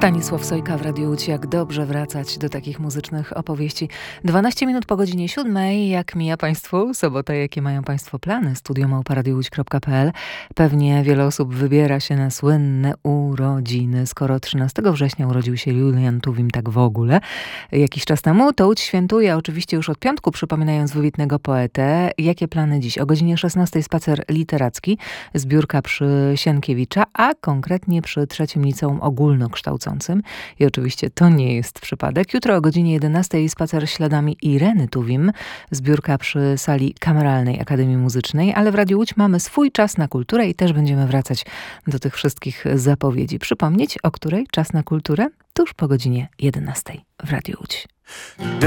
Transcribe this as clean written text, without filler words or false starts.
Stanisław Sojka w Radiu Łódź. Jak dobrze wracać do takich muzycznych opowieści. 12 minut po godzinie 7. Jak mija Państwu sobota? Jakie mają Państwo plany? studio@radiowłódź.pl. Pewnie wiele osób wybiera się na słynne urodziny. Skoro 13 września urodził się Julian Tuwim tak w ogóle jakiś czas temu, to Łódź świętuje oczywiście już od piątku, przypominając wybitnego poetę. Jakie plany dziś? O godzinie 16 spacer literacki, zbiórka przy Sienkiewicza, a konkretnie przy Trzecim Liceum Ogólnokształcącym. I oczywiście to nie jest przypadek. Jutro o godzinie 11 spacer śladami Ireny Tuwim, zbiórka przy sali Kameralnej Akademii Muzycznej, ale w Radiu Łódź mamy swój czas na kulturę i też będziemy wracać do tych wszystkich zapowiedzi. Przypomnieć, o której czas na kulturę? Tuż po godzinie 11 w Radiu Łódź.